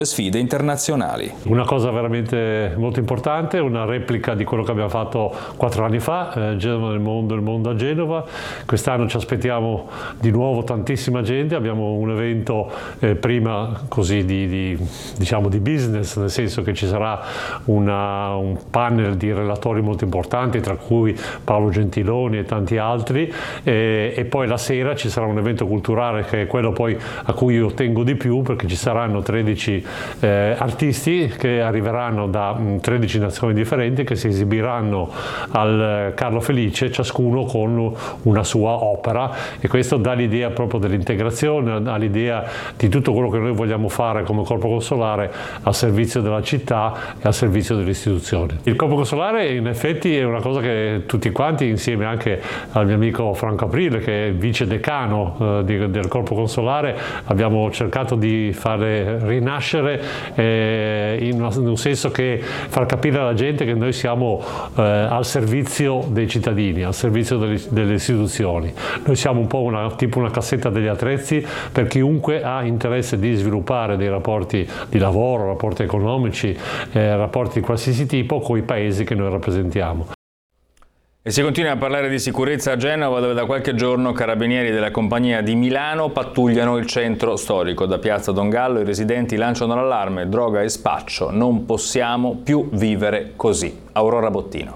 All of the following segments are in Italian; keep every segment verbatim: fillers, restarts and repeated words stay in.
Sfide internazionali. Una cosa veramente molto importante, una replica di quello che abbiamo fatto quattro anni fa, eh, Genova nel mondo, il mondo a Genova. Quest'anno ci aspettiamo di nuovo tantissima gente, abbiamo un evento eh, prima così di, di, diciamo di business, nel senso che ci sarà una, un panel di relatori molto importanti, tra cui Paolo Gentiloni e tanti altri, e, e poi la sera ci sarà un evento culturale che è quello poi a cui io tengo di più, perché ci saranno tredici Eh, artisti che arriveranno da mh, tredici nazioni differenti, che si esibiranno al Carlo Felice, ciascuno con una sua opera, e questo dà l'idea proprio dell'integrazione, dà l'idea di tutto quello che noi vogliamo fare come corpo consolare al servizio della città e al servizio delle istituzioni. Il corpo consolare in effetti è una cosa che tutti quanti, insieme anche al mio amico Franco Aprile, che è vice decano eh, di, del corpo consolare, abbiamo cercato di fare rinascere Eh, in, una, in un senso che far capire alla gente che noi siamo eh, al servizio dei cittadini, al servizio delle, delle istituzioni. Noi siamo un po' una, tipo una cassetta degli attrezzi per chiunque ha interesse di sviluppare dei rapporti di lavoro, rapporti economici, eh, rapporti di qualsiasi tipo con i paesi che noi rappresentiamo. E si continua a parlare di sicurezza a Genova, dove da qualche giorno carabinieri della Compagnia di Milano pattugliano il centro storico. Da Piazza Don Gallo i residenti lanciano l'allarme: droga e spaccio, non possiamo più vivere così. Aurora Bottino.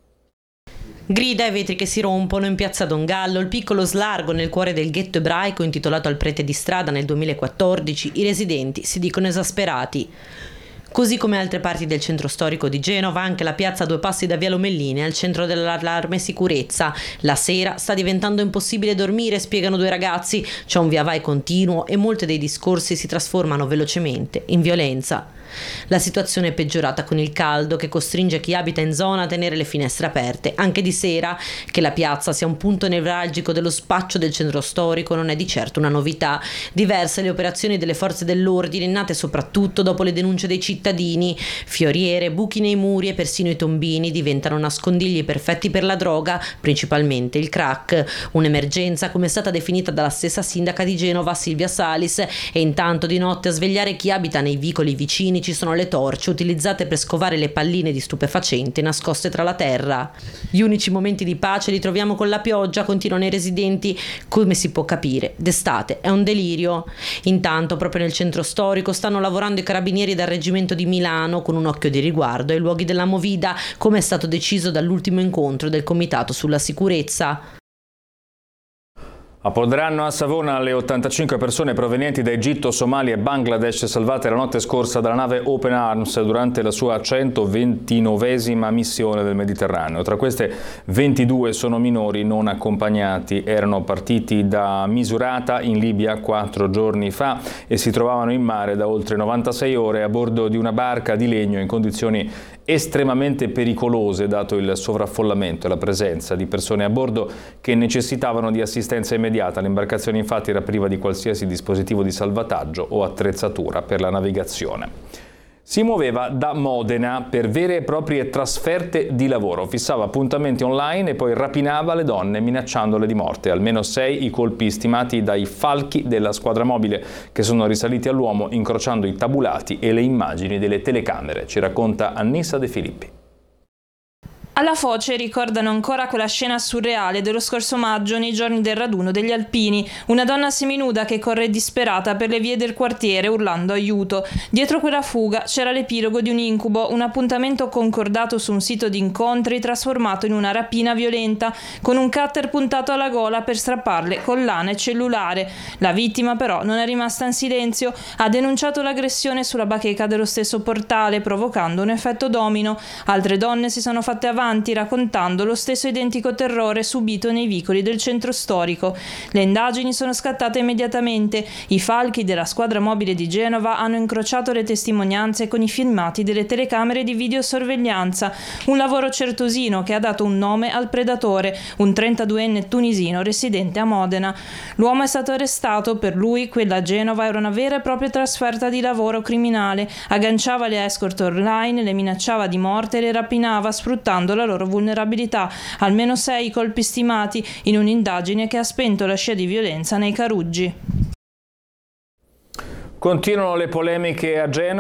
Grida e vetri che si rompono in Piazza Don Gallo, il piccolo slargo nel cuore del ghetto ebraico intitolato al prete di strada nel duemilaquattordici. I residenti si dicono esasperati. Così come altre parti del centro storico di Genova, anche la piazza a due passi da Via Lomellini è al centro dell'allarme sicurezza. La sera sta diventando impossibile dormire, spiegano due ragazzi. C'è un via vai continuo e molti dei discorsi si trasformano velocemente in violenza. La situazione è peggiorata con il caldo che costringe chi abita in zona a tenere le finestre aperte. Anche di sera, che la piazza sia un punto nevralgico dello spaccio del centro storico non è di certo una novità. Diverse le operazioni delle forze dell'ordine, nate soprattutto dopo le denunce dei cittadini. Fioriere, buchi nei muri e persino i tombini diventano nascondigli perfetti per la droga, principalmente il crack. Un'emergenza come è stata definita dalla stessa sindaca di Genova, Silvia Salis, e intanto di notte a svegliare chi abita nei vicoli vicini ci sono le torce utilizzate per scovare le palline di stupefacente nascoste tra la terra. Gli unici momenti di pace li troviamo con la pioggia, continuano i residenti. Come si può capire, d'estate è un delirio. Intanto proprio nel centro storico stanno lavorando i carabinieri del reggimento di Milano con un occhio di riguardo ai luoghi della movida, come è stato deciso dall'ultimo incontro del Comitato sulla sicurezza. Approderanno a Savona le ottantacinque persone provenienti da Egitto, Somalia e Bangladesh salvate la notte scorsa dalla nave Open Arms durante la sua centoventinovesima missione del Mediterraneo. Tra queste ventidue sono minori non accompagnati. Erano partiti da Misurata in Libia quattro giorni fa e si trovavano in mare da oltre novantasei ore a bordo di una barca di legno in condizioni estremamente pericolose, dato il sovraffollamento e la presenza di persone a bordo che necessitavano di assistenza immediata. L'imbarcazione infatti era priva di qualsiasi dispositivo di salvataggio o attrezzatura per la navigazione. Si muoveva da Modena per vere e proprie trasferte di lavoro, fissava appuntamenti online e poi rapinava le donne minacciandole di morte. Almeno sei i colpi stimati dai falchi della squadra mobile, che sono risaliti all'uomo incrociando i tabulati e le immagini delle telecamere. Ci racconta Annissa De Filippi. Alla Foce ricordano ancora quella scena surreale dello scorso maggio nei giorni del raduno degli alpini, una donna seminuda che corre disperata per le vie del quartiere urlando aiuto. Dietro quella fuga c'era l'epilogo di un incubo, un appuntamento concordato su un sito di incontri trasformato in una rapina violenta, con un cutter puntato alla gola per strapparle collane e cellulare. La vittima però non è rimasta in silenzio, ha denunciato l'aggressione sulla bacheca dello stesso portale, provocando un effetto domino. Altre donne si sono fatte avanti raccontando lo stesso identico terrore subito nei vicoli del centro storico. Le indagini sono scattate immediatamente. I falchi della squadra mobile di Genova hanno incrociato le testimonianze con i filmati delle telecamere di videosorveglianza. Un lavoro certosino che ha dato un nome al predatore, un trentaduenne tunisino residente a Modena. L'uomo è stato arrestato. Per lui quella a Genova era una vera e propria trasferta di lavoro criminale. Agganciava le escort online, le minacciava di morte e le rapinava sfruttando la loro vulnerabilità. Almeno sei colpi stimati in un'indagine che ha spento la scia di violenza nei Caruggi. Continuano le polemiche a Genova.